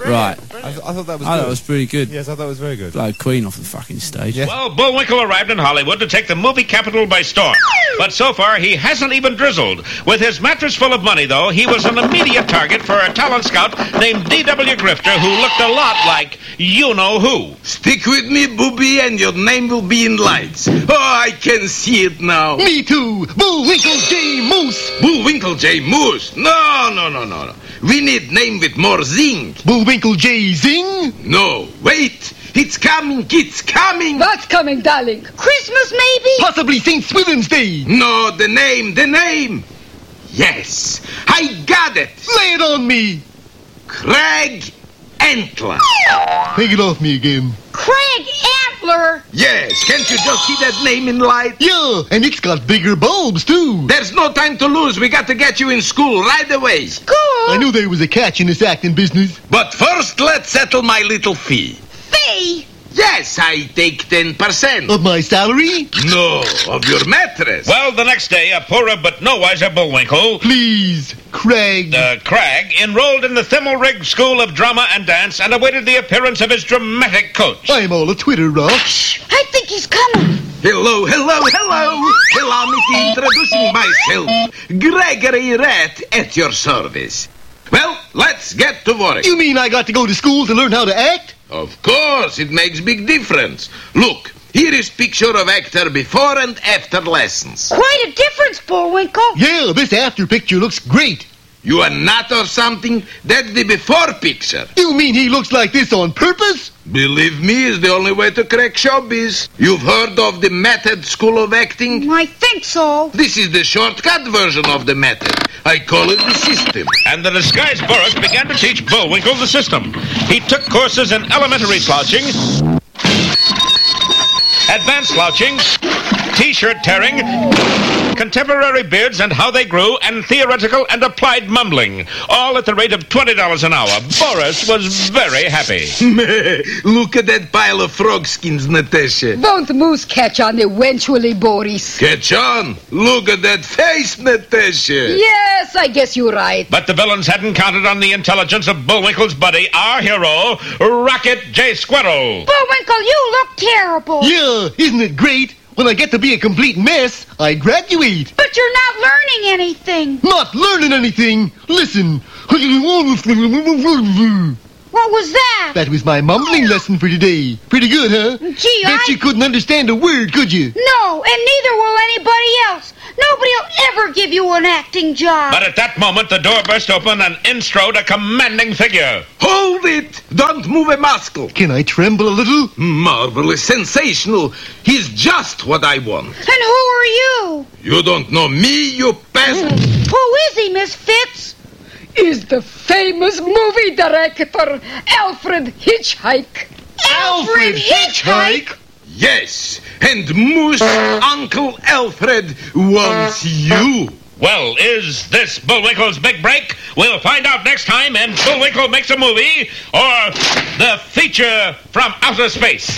Right. I thought that was I good. thought it was pretty good. Yes, I thought it was very good. Blow Queen off the fucking stage. Yeah. Well, Bullwinkle arrived in Hollywood to take the movie capital by storm. But so far, he hasn't even drizzled. With his mattress full of money, though, he was an immediate target for a talent scout named D.W. Grifter, who looked a lot like you-know-who. Stick with me, booby, and your name will be in lights. Oh, I can see it now. Me too. Bullwinkle J. Moose. Bullwinkle J. Moose. No. We need name with more zing. Bullwinkle J. Zing. No, wait. It's coming. What's coming, darling? Christmas, maybe? Possibly St. Swithin's Day. No, the name. Yes, I got it. Lay it on me. Craig Antler. Take it off me again. Craig Antler? Yes, can't you just see that name in light? Yeah, and it's got bigger bulbs, too. There's no time to lose. We got to get you in school right away. School? I knew there was a catch in this acting business. But first, let's settle my little fee. Fee? Yes, I take 10%. Of my salary? No, of your mattress. Well, the next day, a poorer but no wiser Bullwinkle, Please, Craig. Cragg, enrolled in the Thimmelrig School of Drama and Dance and awaited the appearance of his dramatic coach. I'm all a Twitter rock. I think he's coming. Hello. Allow me to introducing myself. Gregory Rat at your service. Well, let's get to work. You mean I got to go to school to learn how to act? Of course, it makes big difference. Look, here is picture of actor before and after lessons. Quite a difference, Bullwinkle. Yeah, this after picture looks great. You are nut or something? That's the before picture. You mean he looks like this on purpose? Believe me, is the only way to crack showbiz. You've heard of the Method School of Acting? I think so. This is the shortcut version of the method. I call it the system. And the disguised Boris began to teach Bullwinkle the system. He took courses in elementary slouching, advanced slouching, T-shirt tearing, contemporary beards and how they grew, and theoretical and applied mumbling, all at the rate of $20 an hour. Boris was very happy. Look at that pile of frog skins, Natasha. Won't Moose catch on eventually, Boris? Catch on. Look at that face, Natasha. Yes, I guess you're right. But the villains hadn't counted on the intelligence of Bullwinkle's buddy, our hero, Rocket J. Squirrel. Bullwinkle, you look terrible. Yeah, isn't it great? When I get to be a complete mess, I graduate. But you're not learning anything. Not learning anything. Listen. What was that? That was my mumbling lesson for today. Pretty good, huh? Gee, Bet you couldn't understand a word, could you? No, and neither will anybody else. Nobody'll ever give you an acting job. But at that moment, the door burst open and in strode a commanding figure. Hold it. Don't move a muscle. Can I tremble a little? Marvelous, sensational. He's just what I want. And who are you? You don't know me, you peasant. Who is he, Miss Fitz? Is the famous movie director, Alfred Hitchhike. Alfred Hitchhike? Yes, and Moose Uncle Alfred wants you. Well, is this Bullwinkle's big break? We'll find out next time in Bullwinkle Makes a Movie, or the feature from outer space.